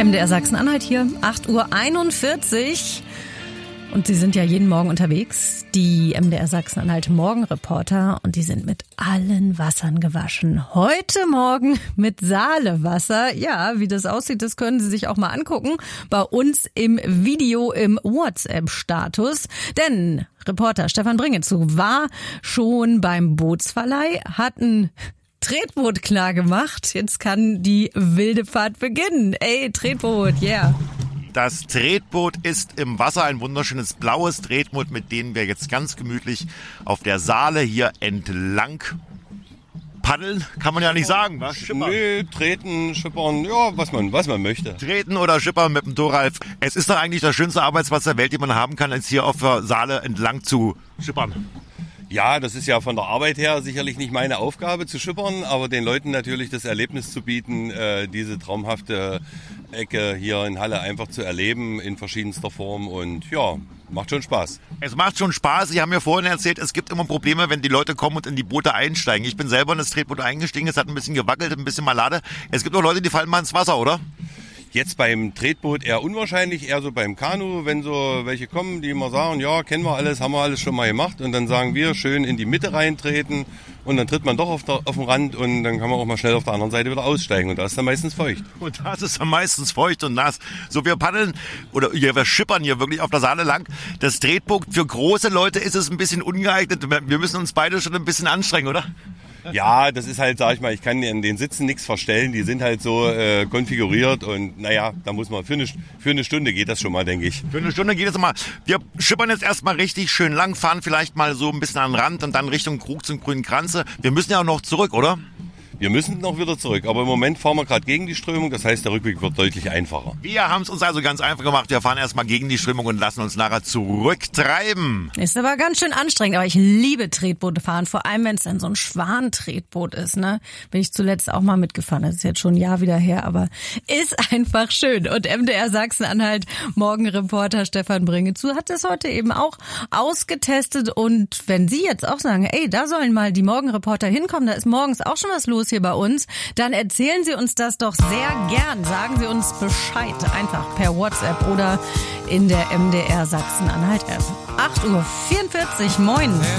MDR Sachsen-Anhalt hier, 8:41 Uhr. Und sie sind ja jeden Morgen unterwegs, die MDR Sachsen-Anhalt Morgenreporter, und die sind mit allen Wassern gewaschen. Heute Morgen mit Saalewasser. Ja, wie das aussieht, das können Sie sich auch mal angucken bei uns im Video im WhatsApp-Status. Denn Reporter Stefan Bringetzug war schon beim Bootsverleih, hat ein Tretboot klar gemacht. Jetzt kann die wilde Fahrt beginnen. Ey, Tretboot, yeah. Das Tretboot ist im Wasser, ein wunderschönes blaues Tretboot, mit dem wir jetzt ganz gemütlich auf der Saale hier entlang paddeln. Kann man ja nicht sagen, was? Schippern. Nö, treten, schippern, ja, was man möchte. Treten oder schippern mit dem Thoralf. Es ist doch eigentlich der schönste Arbeitsplatz der Welt, den man haben kann, als hier auf der Saale entlang zu schippern. Ja, das ist ja von der Arbeit her sicherlich nicht meine Aufgabe zu schippern, aber den Leuten natürlich das Erlebnis zu bieten, diese traumhafte Ecke hier in Halle einfach zu erleben in verschiedenster Form, und ja, macht schon Spaß. Es macht schon Spaß. Sie haben mir vorhin erzählt, es gibt immer Probleme, wenn die Leute kommen und in die Boote einsteigen. Ich bin selber in das Tretboot eingestiegen, es hat ein bisschen gewackelt, ein bisschen Malade. Es gibt auch Leute, die fallen mal ins Wasser, oder? Jetzt beim Tretboot eher unwahrscheinlich, eher so beim Kanu, wenn so welche kommen, die immer sagen, ja, kennen wir alles, haben wir alles schon mal gemacht, und dann sagen wir, schön in die Mitte reintreten, und dann tritt man doch auf den Rand, und dann kann man auch mal schnell auf der anderen Seite wieder aussteigen, und da ist dann meistens feucht. Und das ist dann meistens feucht und nass. So, wir paddeln, oder wir schippern hier wirklich auf der Saale lang. Das Tretboot für große Leute ist es ein bisschen ungeeignet. Wir müssen uns beide schon ein bisschen anstrengen, oder? Ja, das ist halt, sag ich mal, ich kann in den Sitzen nichts verstellen. Die sind halt so konfiguriert, und naja, da muss man für eine Stunde geht das schon mal, denke ich. Für eine Stunde geht es mal. Wir schippern jetzt erstmal richtig schön lang, fahren vielleicht mal so ein bisschen an den Rand und dann Richtung Krug zum Grünen Kranze. Wir müssen ja auch noch zurück, oder? Wir müssen noch wieder zurück, aber im Moment fahren wir gerade gegen die Strömung, das heißt, der Rückweg wird deutlich einfacher. Wir haben es uns also ganz einfach gemacht. Wir fahren erstmal gegen die Strömung und lassen uns nachher zurücktreiben. Ist aber ganz schön anstrengend, aber ich liebe Tretboote fahren, vor allem wenn es dann so ein Schwan-Tretboot ist, ne? Bin ich zuletzt auch mal mitgefahren, das ist jetzt schon ein Jahr wieder her, aber ist einfach schön. Und MDR Sachsen-Anhalt Morgenreporter Stefan Bringetzug hat das heute eben auch ausgetestet, und wenn Sie jetzt auch sagen, ey, da sollen mal die Morgenreporter hinkommen, da ist morgens auch schon was los hier bei uns, dann erzählen Sie uns das doch sehr gern. Sagen Sie uns Bescheid, einfach per WhatsApp oder in der MDR Sachsen-Anhalt App. 8:44 Uhr, moin.